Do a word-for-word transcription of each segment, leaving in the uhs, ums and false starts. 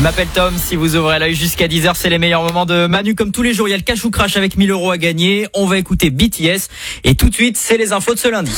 Je m'appelle Tom, si vous ouvrez l'œil jusqu'à dix heures, c'est les meilleurs moments de Manu. Comme tous les jours, il y a le cash ou crash avec mille euros à gagner. On va écouter B T S et tout de suite, c'est les infos de ce lundi.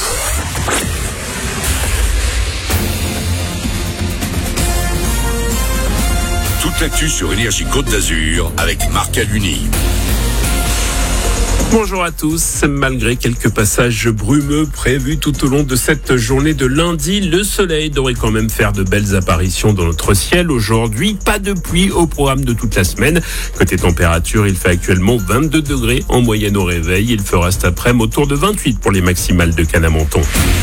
Toute l'actu sur Énergie Côte d'Azur avec Marc Aluni. Bonjour à tous. Malgré quelques passages brumeux prévus tout au long de cette journée de lundi, le soleil devrait quand même faire de belles apparitions dans notre ciel. Aujourd'hui, pas de pluie au programme de toute la semaine. Côté température, il fait actuellement vingt-deux degrés en moyenne au réveil. Il fera cet après-midi autour de vingt-huit pour les maximales de Canamonton.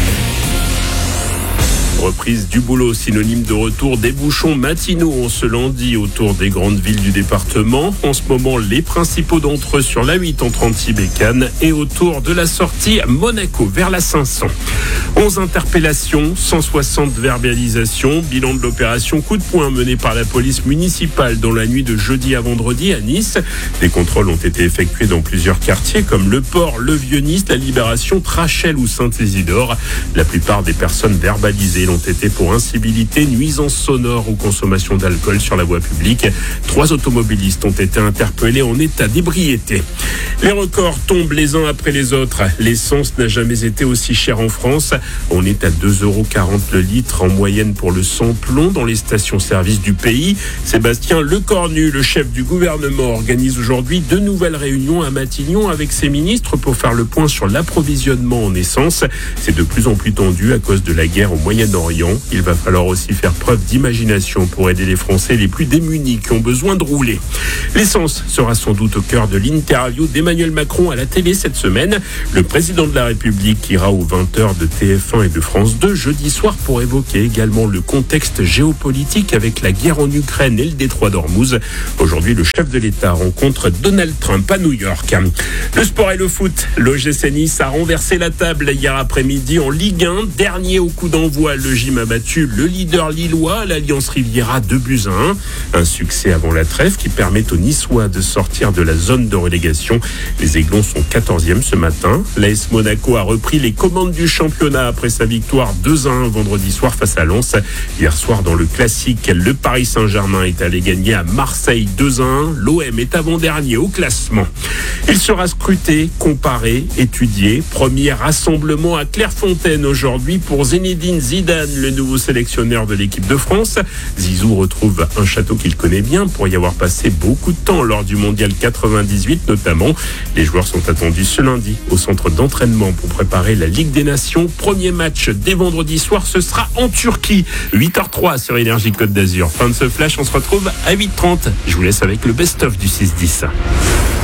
Reprise du boulot, synonyme de retour des bouchons matinaux en ce lundi autour des grandes villes du département. En ce moment, les principaux d'entre eux sur l'A huit entre Antibes et Cannes et autour de la sortie Monaco vers la cinq cents. onze interpellations, cent soixante verbalisations. Bilan de l'opération coup de poing menée par la police municipale dans la nuit de jeudi à vendredi à Nice. Des contrôles ont été effectués dans plusieurs quartiers comme Le Port, Le Vieux-Nice, La Libération, Trachel ou Saint-Isidore. La plupart des personnes verbalisées ont été pour incivilité, nuisance sonore ou consommation d'alcool sur la voie publique. Trois automobilistes ont été interpellés en état d'ébriété. Les records tombent les uns après les autres. L'essence n'a jamais été aussi chère en France. On est à deux euros quarante le litre en moyenne pour le sans-plomb dans les stations-service du pays. Sébastien Lecornu, le chef du gouvernement, organise aujourd'hui deux nouvelles réunions à Matignon avec ses ministres pour faire le point sur l'approvisionnement en essence. C'est de plus en plus tendu à cause de la guerre au Moyen-Orient. Il va falloir aussi faire preuve d'imagination pour aider les Français les plus démunis qui ont besoin de rouler. L'essence sera sans doute au cœur de l'interview d'Emmanuel Macron à la télé cette semaine. Le président de la République ira aux vingt heures de T F un et de France deux jeudi soir pour évoquer également le contexte géopolitique avec la guerre en Ukraine et le détroit d'Ormuz. Aujourd'hui, le chef de l'État rencontre Donald Trump à New York. Le sport et le foot. L'O G C Nice a renversé la table hier après-midi en Ligue un. Dernier au coup d'envoi, le Gym a battu le leader lillois, l'Alliance Riviera, deux buts à un. Un succès avant la trêve qui permet aux Niçois de sortir de la zone de relégation. Les Aiglons sont quatorzième ce matin. L'A S Monaco a repris les commandes du championnat après sa victoire deux à un vendredi soir face à Lens. Hier soir dans le classique, le Paris Saint-Germain est allé gagner à Marseille deux à un. L'O M est avant-dernier au classement. Il sera scruté, comparé, étudié. Premier rassemblement à Clairefontaine aujourd'hui pour Zinedine Zidane, le nouveau sélectionneur de l'équipe de France. Zizou retrouve un château qu'il connaît bien pour y avoir passé beaucoup de temps lors du mondial quatre-vingt-dix-huit notamment. Les joueurs sont attendus ce lundi au centre d'entraînement pour préparer la Ligue des Nations. Premier match dès vendredi soir, ce sera en Turquie. huit heures zéro trois sur Énergie Côte d'Azur. Fin de ce flash, on se retrouve à huit heures trente. Je vous laisse avec le best-of du six dix.